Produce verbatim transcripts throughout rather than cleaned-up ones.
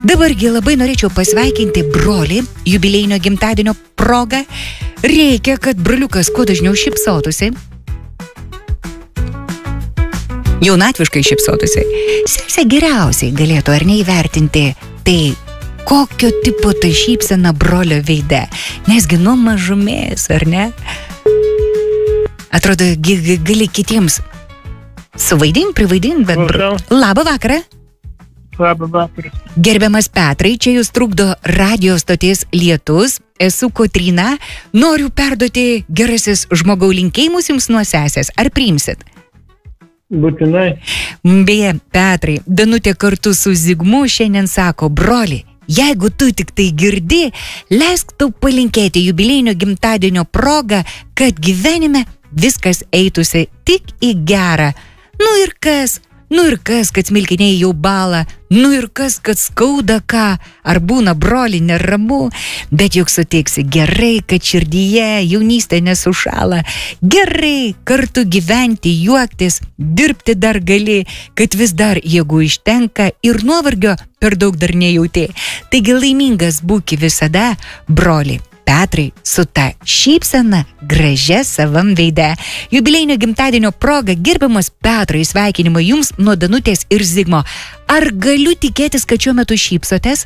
Dabargi labai norėčiau pasveikinti brolį jubiliejinio gimtadienio proga. Reikia, kad broliukas kuo dažniau šypsotųsi. Jaunatviškai šypsotųsi. Sesė geriausiai galėtų ar neįvertinti tai, kokio tipo ta šypsena brolio veide. Nesgi nuo mažumės, ar ne? Atrodo, g- gali kitiems suvaidint, privaidint, bet... Bro... Labą vakarą. Labą vakarą. Gerbiamas Petrai, čia jūs trukdo radio stoties Lietus. Esu Kotryna. Noriu perduoti gerasis žmogau linkėjimus jums nuo sesės. Ar priimsit? Būtinai. Beje, Petrai, Danutė kartu su Zigmu šiandien sako, broli, jeigu tu tik tai girdi, leisk tau palinkėti jubiliejinio gimtadienio progą, kad gyvenime viskas eitųsi tik į gerą. Nu ir kas? Nu ir kas, kad smilkiniai jau bala, nu ir kas, kad skauda ką, ar būna broli neramu, bet juk sutiksi gerai, kad širdyje jaunystė nesušala, gerai kartu gyventi, juoktis, dirbti dar gali, kad vis dar jėgų ištenka ir nuovargio per daug dar nejauti. Taigi laimingas būki visada, broli. Petrai, su ta šypsena gražia savam veide. Jubiliejinio gimtadienio proga, gerbiamas Petrai, sveikinimai jums nuo Danutės ir Zigmo. Ar galiu tikėtis, kad šiuo metu šypsotės?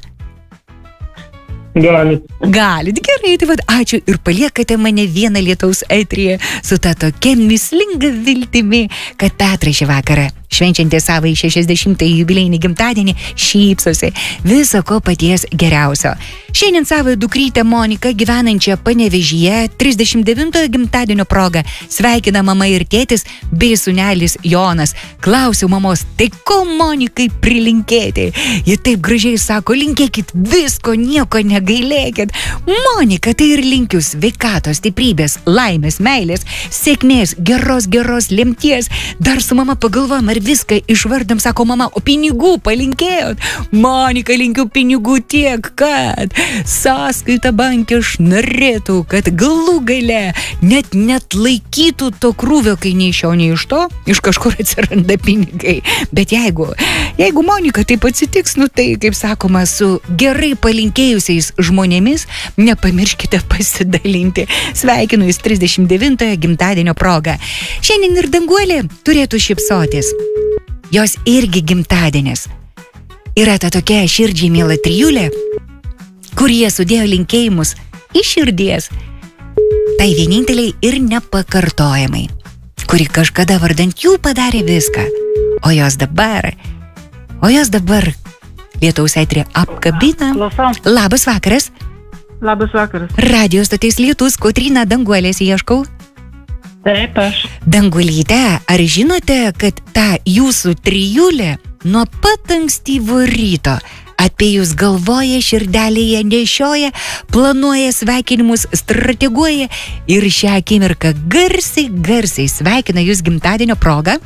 Galit. Galit, gerai, tai vad, ačiū ir paliekate mane vieną lietaus eteryje su ta tokia mislinga viltimi, kad Petrai šį vakarą, švenčiantį savo šešiasdešimtąjį jubiliejinį gimtadienį, šypsosi. Viso ko paties geriausio. Šiandien savo dukrytę Moniką, gyvenančią Panevėžyje, trisdešimt devintojo gimtadienio proga, sveikina mama ir tėtis bei sūnelis Jonas. Klausiu mamos, tai ko Monikai prilinkėti? Ji taip gražiai sako, linkėkit visko, nieko negailėkit. Monika, tai ir linkiu sveikatos, stiprybės, laimės, meilės, sėkmės, geros, geros lemties. Dar su mama pagalvom, ar viską išvardam, sako mama, o pinigų palinkėjot? Monika, linkiu pinigų tiek, kad sąskaita bankė šnarėtų, kad galų gale net net laikytų to krūvio, kai nei iš jo, nei iš to, iš kažkur atsiranda pinigai. Bet jeigu, jeigu Monika taip atsitiks, nu tai, kaip sakoma, su gerai palinkėjusiais žmonėmis, nepamirškite pasidalinti. Sveikinu jūs trisdešimt devintojo gimtadienio progą. Šiandien ir Danguolė turėtų šypsotis. Jos irgi gimtadienis. Yra ta tokia širdžiai miela trijulė, kurie sudėjo linkėjimus iš širdies. Tai vieninteliai ir nepakartojamai, kuri kažkada vardant jų padarė viską. O jos dabar, o jos dabar lietaus eterį apkabina. Klausom. Labas vakaras. Labas vakaras. Radio stoties Lietus, Kotryna, Danguolės ieškau. Taip, aš. Danguolyte, ar žinote, kad ta jūsų trijulė nuo pat ankstyvo ryto apie jūs galvoja, širdelėje nešioja, planuoja sveikinimus, strateguoja ir šią akimirką garsiai, garsiai sveikina jūs gimtadienio progą?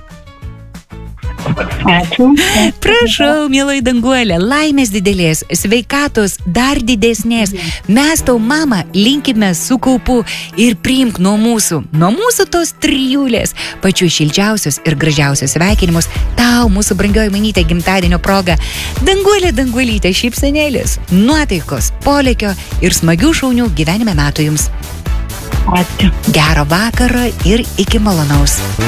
Ačiū. Prašau, mielai Danguolė, laimės didelės, sveikatos dar didesnės. Mes tau, mama, linkime su kaupu ir priimk nuo mūsų, nuo mūsų tos trijulės, pačių šilčiausius ir gražiausius sveikinimus tau, mūsų brangioji mainytė gimtadienio proga. Danguolė, Danguolytė, šypsenėlis, nuotaikos, polėkio ir smagių šaunių gyvenime metų jums. Ačiū. Gero vakaro ir iki malonaus.